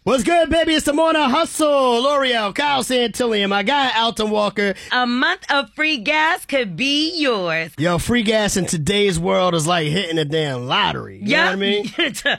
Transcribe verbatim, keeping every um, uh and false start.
What's good, baby? It's the Morning Hustle. L'Oreal, Kyle Santilli, my guy, Alton Walker. A month of free gas could be yours. Yo, free gas in today's world is like hitting a damn lottery. You yep. know what I mean?